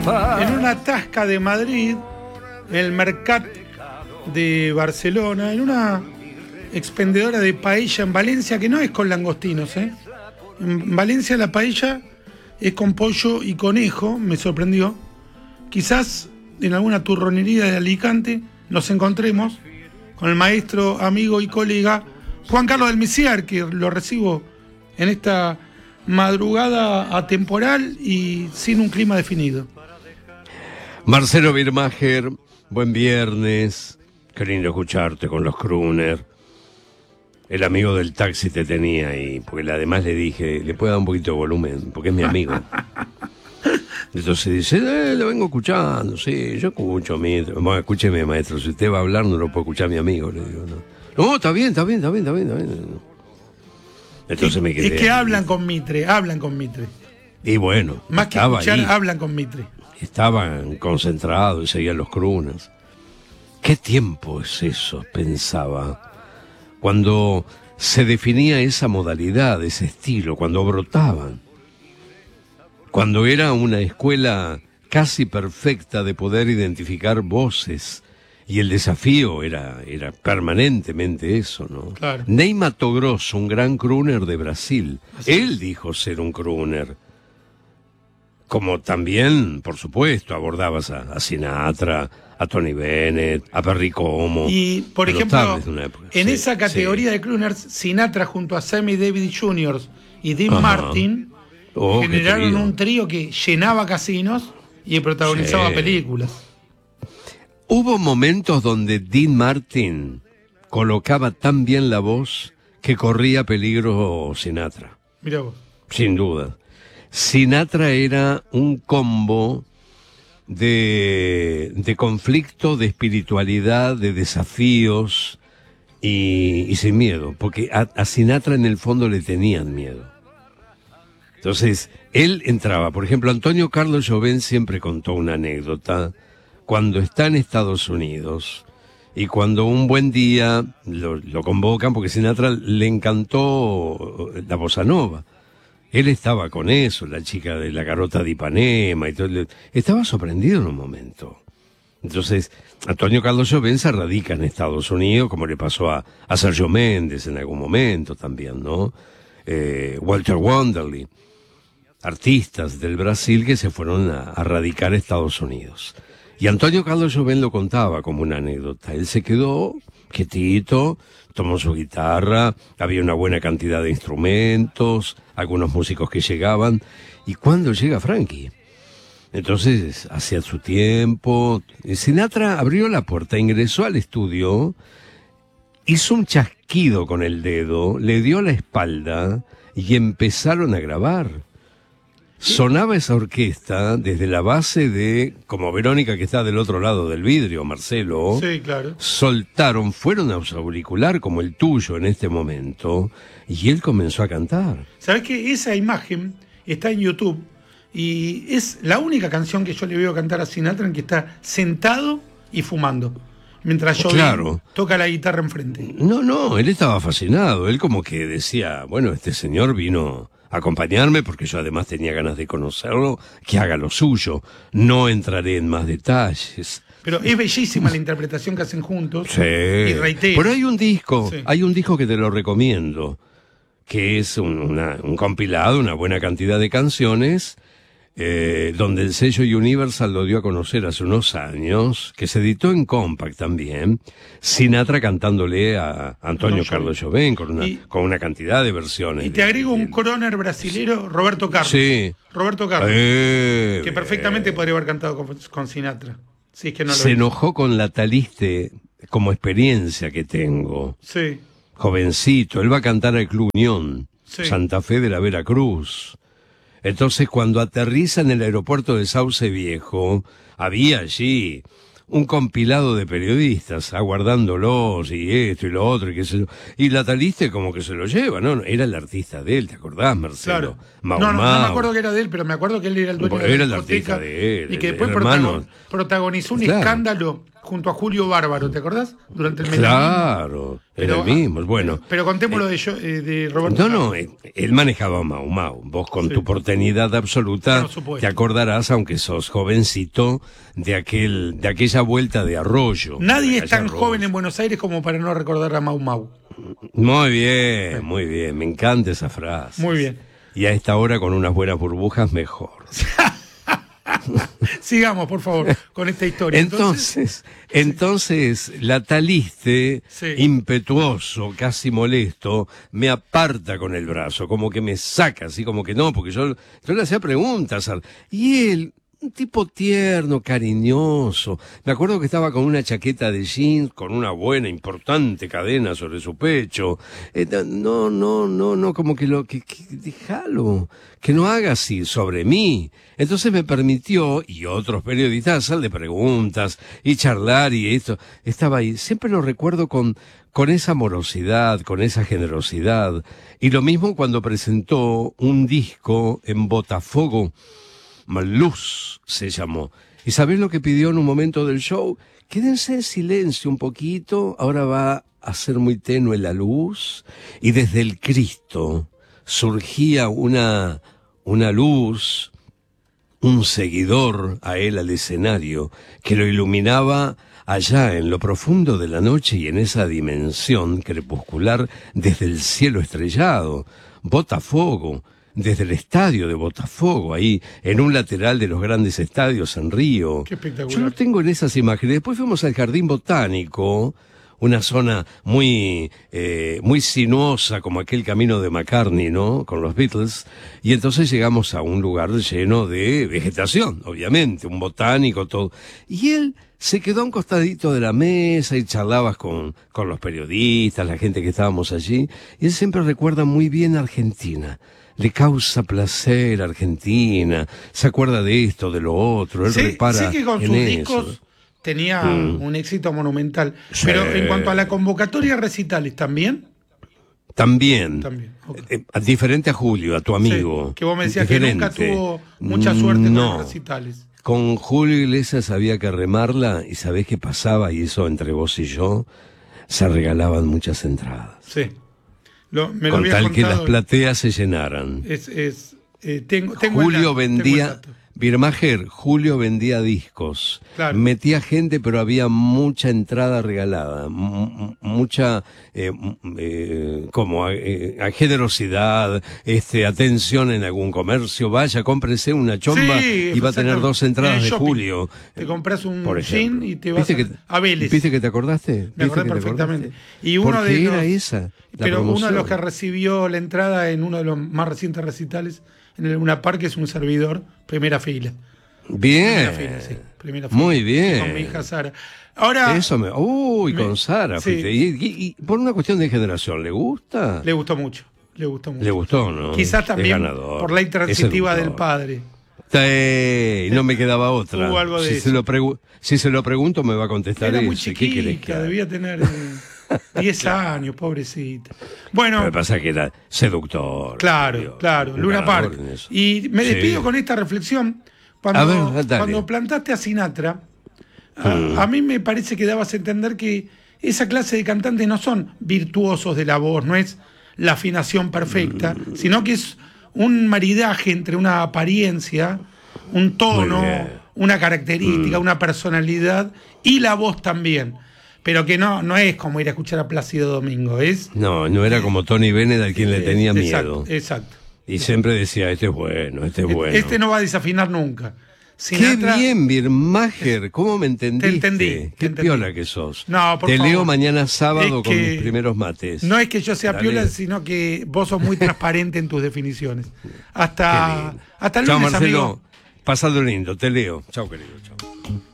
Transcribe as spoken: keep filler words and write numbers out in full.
en una tasca de Madrid, en el Mercat de Barcelona, en una expendedora de paella en Valencia, que no es con langostinos, ¿eh? En Valencia la paella es con pollo y conejo, me sorprendió. Quizás en alguna turronería de Alicante nos encontremos con el maestro, amigo y colega Juan Carlos del Misiar, que lo recibo en esta madrugada atemporal y sin un clima definido. Marcelo Birmacher, buen viernes. Qué lindo escucharte con los crooner. El amigo del taxi te tenía ahí, porque además le dije, le puedo dar un poquito de volumen, porque es mi amigo. Entonces dice, eh, lo vengo escuchando, sí, yo escucho, mi... bueno, escúcheme, maestro, si usted va a hablar no lo puede escuchar mi amigo. Le digo, no, no, está bien, está bien, está bien, está bien, está bien. Entonces es, me quedé. Es que hablan con Mitre, hablan con Mitre. Y bueno, más que escuchar, ahí, hablan con Mitre. Estaban concentrados y seguían los crooners. ¿Qué tiempo es eso? Pensaba. Cuando se definía esa modalidad, ese estilo, cuando brotaban. Cuando era una escuela casi perfecta de poder identificar voces. Y el desafío era, era permanentemente eso, ¿no? Claro. Ney Matogrosso, un gran crooner de Brasil. Así Él es. dijo ser un crooner. Como también, por supuesto, abordabas a, a Sinatra, a Tony Bennett, a Perry Como. Y, por ejemplo, en sí, esa categoría sí. de crooners, Sinatra junto a Sammy Davis junior y Dean Ajá. Martin oh, generaron un trío que llenaba casinos y protagonizaba sí. películas. Hubo momentos donde Dean Martin colocaba tan bien la voz que corría peligro Sinatra. Mirá vos. Sin duda. Sinatra era un combo de, de conflicto, de espiritualidad, de desafíos y, y sin miedo, porque a, a Sinatra en el fondo le tenían miedo. Entonces, él entraba, por ejemplo, Antonio Carlos Jobim siempre contó una anécdota cuando está en Estados Unidos y cuando un buen día lo, lo convocan porque Sinatra le encantó la bossa nova. Él estaba con eso, la chica de la Garota de Ipanema y todo. Estaba sorprendido en un momento. Entonces, Antonio Carlos Jobim se radica en Estados Unidos, como le pasó a, a Sergio Méndez en algún momento también, ¿no? Eh, Walter Wanderley, artistas del Brasil que se fueron a, a radicar a Estados Unidos. Y Antonio Carlos Jobim lo contaba como una anécdota. Él se quedó quietito, tomó su guitarra, había una buena cantidad de instrumentos, algunos músicos que llegaban, y cuando llega Frankie, entonces hacía su tiempo, Sinatra abrió la puerta, ingresó al estudio, hizo un chasquido con el dedo, le dio la espalda y empezaron a grabar. Sonaba esa orquesta desde la base de, como Verónica que está del otro lado del vidrio, Marcelo. Sí, claro. Soltaron, fueron a su auricular como el tuyo en este momento, y él comenzó a cantar. ¿Sabés que esa imagen está en YouTube? Y es la única canción que yo le veo cantar a Sinatra en que está sentado y fumando, mientras yo claro. toca la guitarra enfrente. No, no, él estaba fascinado. Él como que decía, bueno, este señor vino acompañarme porque yo además tenía ganas de conocerlo, que haga lo suyo, no entraré en más detalles. Pero es bellísima la interpretación que hacen juntos. Sí. Y reitero. Pero hay un disco, sí. hay un disco que te lo recomiendo, que es un, una, un compilado, una buena cantidad de canciones, eh, donde el sello Universal lo dio a conocer hace unos años, que se editó en Compact también, Sinatra cantándole a Antonio no, Carlos Jobim con una, y, con una cantidad de versiones. Y te agrego de, un crooner brasilero, Roberto Carlos. Sí. Roberto Carlos, eh, que perfectamente eh, podría haber cantado con, con Sinatra. Si es que no lo se hizo. enojó con la Taliste como experiencia que tengo. Sí. Jovencito, él va a cantar al Club Unión, sí. Santa Fe de la Veracruz. Entonces, cuando aterriza en el aeropuerto de Sauce Viejo, había allí un compilado de periodistas aguardándolos y esto y lo otro y qué sé yo. Y la Taliste como que se lo lleva, ¿no? Era el artista de él, ¿te acordás, Marcelo? Claro. Mau, no, no, Mau. no me acuerdo que era de él, pero me acuerdo que él era el dueño bueno, de era la el artista discoteca de él. y que el, después el protagon- hermano. protagonizó un claro. escándalo junto a Julio Bárbaro, ¿te acordás? Durante el menemismo. Claro, era el mismo, bueno. Pero contémoslo eh, de, yo, eh, de Roberto. No, no, él, él manejaba a Mau Mau. Vos con Sí. tu porteñidad absoluta Por supuesto. te acordarás, aunque sos jovencito, de aquel, de aquella vuelta de Arroyo. Nadie de es la tan calle Arroyo. joven en Buenos Aires como para no recordar a Mau Mau. Muy bien, muy bien, me encanta esa frase. Muy bien. Y a esta hora con unas buenas burbujas mejor. Sigamos, por favor, con esta historia. Entonces, entonces, la taliste, Sí. impetuoso, casi molesto, me aparta con el brazo, como que me saca, así como que no, porque yo, yo le hacía preguntas. al- Y él, un tipo tierno, cariñoso. Me acuerdo que estaba con una chaqueta de jeans, con una buena, importante cadena sobre su pecho. Eh, no, no, no, no, como que lo, que, que déjalo, que no haga así sobre mí. Entonces me permitió, y otros periodistas, hacerle preguntas y charlar y esto. Estaba ahí. Siempre lo recuerdo con, con esa amorosidad, con esa generosidad. Y lo mismo cuando presentó un disco en Botafogo, Luz se llamó. ¿Y sabés lo que pidió en un momento del show? Quédense en silencio un poquito, ahora va a ser muy tenue la luz. Y desde el Cristo surgía una, una luz, un seguidor a él al escenario, que lo iluminaba allá en lo profundo de la noche y en esa dimensión crepuscular desde el cielo estrellado. Botafogo, desde el estadio de Botafogo, ahí en un lateral de los grandes estadios en Río. Qué espectacular. Yo lo tengo en esas imágenes. Después fuimos al Jardín Botánico, una zona muy eh, muy sinuosa, como aquel camino de McCartney, ¿no? Con los Beatles. Y entonces llegamos a un lugar lleno de vegetación, obviamente, un botánico, todo. Y él se quedó a un costadito de la mesa y charlabas con, con los periodistas, la gente que estábamos allí. Y él siempre recuerda muy bien a Argentina. Le causa placer Argentina, se acuerda de esto, de lo otro, él Sé, repara sé que con en sus eso. discos tenía Mm. un éxito monumental. Sí. Pero en cuanto a la convocatoria de recitales, ¿también? También, También, ok. eh, diferente a Julio, a tu amigo. Sí, que vos me decías diferente. que nunca tuvo mucha suerte con No. los recitales. Con Julio Iglesias había que remarla y ¿sabés qué pasaba? Y eso entre vos y yo, se regalaban muchas entradas. Sí. Lo, me lo Con había tal que las contado. plateas se llenaran. Es, es, eh, tengo, tengo el Julio dato, tengo el vendía, dato. Birmacher, Julio vendía discos, Claro. metía gente, pero había mucha entrada regalada, m- m- mucha, eh, m- eh, como, eh, a generosidad, este, atención en algún comercio, vaya, cómprese una chomba Sí, y va a tener exacto. dos entradas En el de shopping. Julio. Te compras un Por gin ejemplo. y te vas ¿Viste a, que, a Vélez. ¿Viste que te acordaste? Me ¿Viste acordé que te perfectamente. acordaste? Y uno Porque de era los- esa, la Pero uno de los promoción. que recibió la entrada en uno de los más recientes recitales en el Luna Park es un servidor, primera fila. Bien. Primera fila, sí. Primera fila. Muy bien. Con mi hija Sara. Ahora, Eso me... Uy, me- con Sara. sí. fuiste. Y, y- y por una cuestión de generación, ¿le gusta? le gustó mucho. Le gustó mucho. Le gustó, ¿no? Quizás Es también ganador. por la intransitiva Es del seductor. padre. Sí, no me quedaba otra. Hubo algo de si, eso. se lo pregu- si se lo pregunto me va a contestar Era eso. muy ¿Qué querés que chiquita, haga? debía tener eh, diez años, pobrecita. Bueno, Lo que pasa es que era seductor. claro, Dios, claro, un Luna ganador Park. en eso. Y me Sí. despido con esta reflexión. Cuando, A ver, dale. cuando plantaste a Sinatra, a, Mm. a mí me parece que dabas a entender que esa clase de cantantes no son virtuosos de la voz, no es la afinación perfecta, Mm. sino que es un maridaje entre una apariencia, un tono, Muy bien. una característica, Mm. una personalidad y la voz también. Pero que no, no es como ir a escuchar a Plácido Domingo, es... No, no era como Tony Bennett al quien le tenía exacto, miedo. Exacto. Y siempre decía, este es bueno, este es bueno. Este no va a desafinar nunca. Qué Sinatra- bien, Birmacher, ¿cómo me entendiste? Te entendí, te Qué entendí. piola que sos. No, por Te favor. leo mañana sábado Es con que mis primeros mates. No es que yo sea Dale. piola, sino que vos sos muy transparente en tus definiciones. Qué Hasta, lindo. hasta el Chao, lunes, Marcelo. amigo. Pasado lindo, te leo. Chao, querido. Chao.